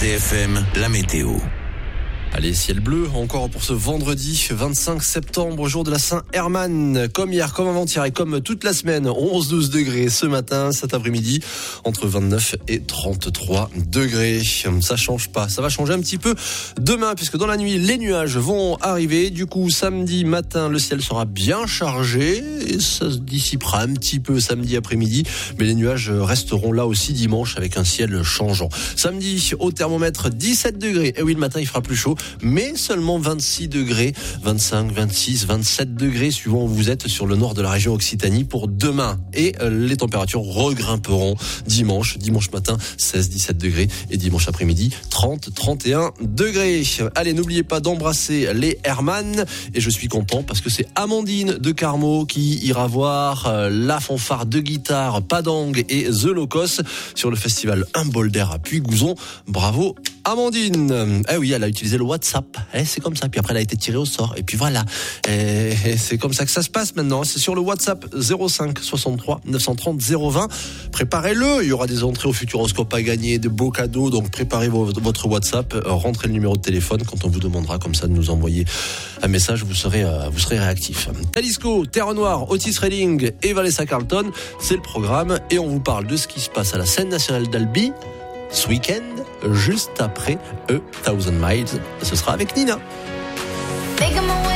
RCFM, la météo. Allez, ciel bleu, encore pour ce vendredi 25 septembre, jour de la Saint-Hermann. Comme hier, comme avant-hier et comme toute la semaine, 11-12 degrés ce matin, cet après-midi, entre 29 et 33 degrés. Ça change pas, ça va changer un petit peu demain, puisque dans la nuit, les nuages vont arriver. Du coup, samedi matin, le ciel sera bien chargé et ça se dissipera un petit peu samedi après-midi. Mais les nuages resteront là aussi dimanche avec un ciel changeant. Samedi, au thermomètre, 17 degrés. Et oui, le matin, il fera plus chaud, mais seulement 26 degrés, 25, 26, 27 degrés, suivant où vous êtes sur le nord de la région Occitanie pour demain. Et les températures regrimperont dimanche matin, 16, 17 degrés et dimanche après-midi, 30, 31 degrés. Allez, n'oubliez pas d'embrasser les Hermann. Et je suis content parce que c'est Amandine de Carmaux qui ira voir la fanfare de guitare Padang et The Locos sur le festival Un bol d'air à Puygouzon. Bravo Amandine. Eh oui, elle a utilisé le WhatsApp. C'est comme ça. Puis après, elle a été tirée au sort. Et puis voilà. C'est comme ça que ça se passe maintenant. C'est sur le WhatsApp 05 63 930 020. Préparez-le. Il y aura des entrées au Futuroscope à gagner, de beaux cadeaux. Donc préparez votre WhatsApp. Rentrez le numéro de téléphone quand on vous demandera comme ça de nous envoyer un message. Vous serez réactif. Talisco, Terre Noire, Otis Redding et Vanessa Carlton. C'est le programme. Et on vous parle de ce qui se passe à la scène nationale d'Albi ce week-end, juste après A Thousand Miles. Ce sera avec Nina. Make 'em away.